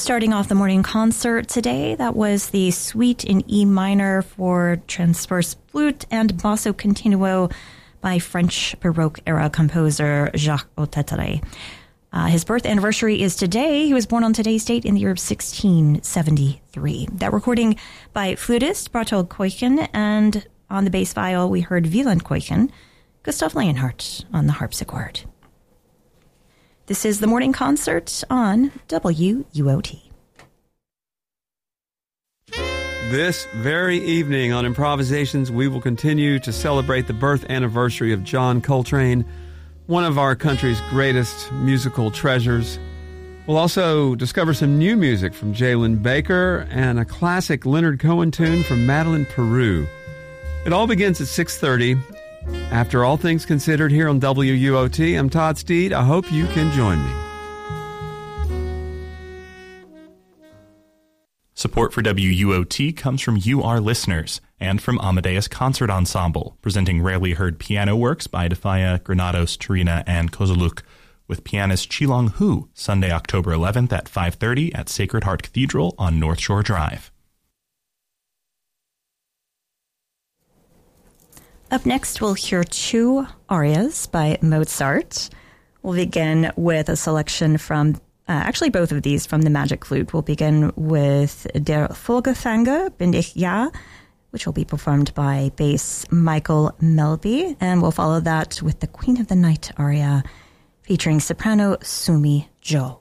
Starting off the morning concert today, that was the Suite in E minor for transverse flute and basso continuo by French Baroque era composer Jacques Otteterre. His birth anniversary is today. He was born on today's date in the year of 1673. That recording by flutist Barthold Kuiken, and on the bass viol we heard Wieland Kuiken, Gustav Leonhardt on the harpsichord. This is the morning concert on WUOT. This very evening on Improvisations, we will continue to celebrate the birth anniversary of John Coltrane, one of our country's greatest musical treasures. We'll also discover some new music from Jalen Baker and a classic Leonard Cohen tune from Madeleine Peru. It all begins at 6:30. After All Things Considered here on WUOT, I'm Todd Steed. I hope you can join me. Support for WUOT comes from you, our listeners, and from Amadeus Concert Ensemble, presenting rarely heard piano works by Defaya, Granados, Turina, and Kozuluk, with pianist Qilong Hu, Sunday, October 11th at 5:30 at Sacred Heart Cathedral on North Shore Drive. Up next, we'll hear two arias by Mozart. We'll begin with a selection from, actually both of these from the Magic Flute. We'll begin with Der Vogelfänger, Bin ich ja, which will be performed by bass Michael Melby. And we'll follow that with the Queen of the Night aria featuring soprano Sumi Jo.